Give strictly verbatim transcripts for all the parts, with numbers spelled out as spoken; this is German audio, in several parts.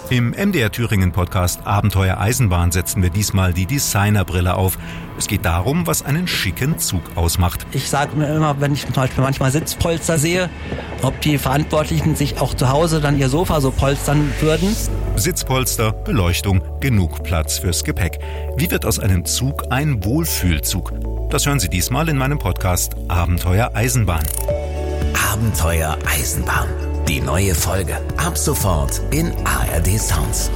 Im M D R Thüringen Podcast Abenteuer Eisenbahn setzen wir diesmal die Designerbrille auf. Es geht darum, was einen schicken Zug ausmacht. Ich sage mir immer, wenn ich zum Beispiel manchmal Sitzpolster sehe, ob die Verantwortlichen sich auch zu Hause dann ihr Sofa so polstern würden. Sitzpolster, Beleuchtung, genug Platz fürs Gepäck. Wie wird aus einem Zug ein Wohlfühlzug? Das hören Sie diesmal in meinem Podcast Abenteuer Eisenbahn. Abenteuer Eisenbahn. Die neue Folge ab sofort in A R D Sounds.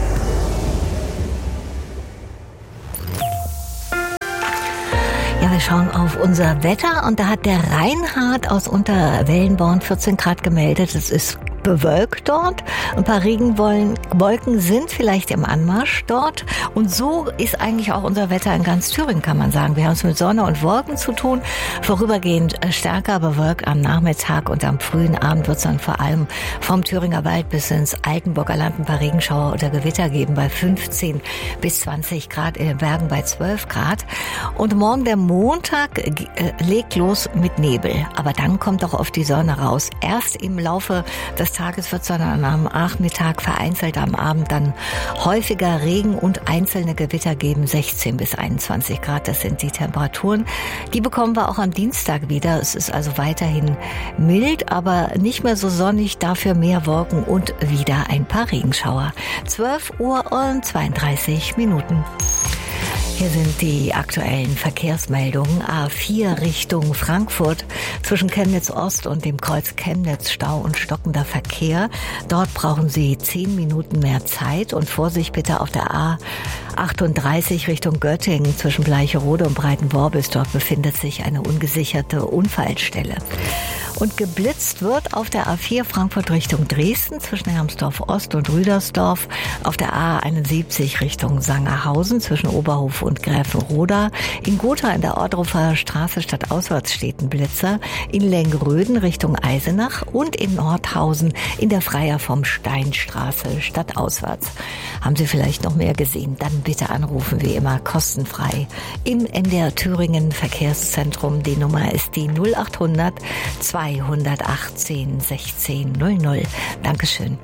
Ja, wir schauen auf unser Wetter und da hat der Reinhard aus Unterwellenborn vierzehn Grad gemeldet. Es ist bewölkt dort. Ein paar Regenwolken sind vielleicht im Anmarsch dort. Und so ist eigentlich auch unser Wetter in ganz Thüringen, kann man sagen. Wir haben es mit Sonne und Wolken zu tun. Vorübergehend stärker bewölkt am Nachmittag und am frühen Abend wird es dann vor allem vom Thüringer Wald bis ins Altenburger Land ein paar Regenschauer oder Gewitter geben bei fünfzehn bis zwanzig Grad, in den Bergen bei zwölf Grad. Und morgen der Montag äh, legt los mit Nebel. Aber dann kommt auch oft die Sonne raus. Erst im Laufe des Tages wird es dann am Nachmittag vereinzelt, am Abend dann häufiger Regen und einzelne Gewitter geben, sechzehn bis einundzwanzig Grad. Das sind die Temperaturen. Die bekommen wir auch am Dienstag wieder. Es ist also weiterhin mild, aber nicht mehr so sonnig, dafür mehr Wolken und wieder ein paar Regenschauer. zwölf Uhr und zweiunddreißig Minuten. Hier sind die aktuellen Verkehrsmeldungen. A vier Richtung Frankfurt zwischen Chemnitz Ost und dem Kreuz Chemnitz Stau und stockender Verkehr. Dort brauchen Sie zehn Minuten mehr Zeit und Vorsicht bitte auf der A achtunddreißig Richtung Göttingen zwischen Bleicherode und Breitenworbis. Dort befindet sich eine ungesicherte Unfallstelle. Und geblitzt wird auf der A vier Frankfurt Richtung Dresden zwischen Hermsdorf Ost und Rüdersdorf, auf der A einundsiebzig Richtung Sangerhausen zwischen Oberhof und Gräfenroda, in Gotha in der Ordrufer Straße stadtauswärts steht ein Blitzer, in Lengröden Richtung Eisenach und in Nordhausen in der Freier vom Steinstraße stadtauswärts. Haben Sie vielleicht noch mehr gesehen? Dann bitte anrufen, wie immer kostenfrei im M D R Thüringen Verkehrszentrum. Die Nummer ist die null achthundert zweihundertachtzehn sechzehn null null. Dankeschön.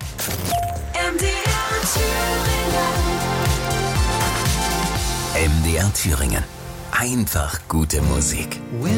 M D R Thüringen. M D R Thüringen. Einfach gute Musik.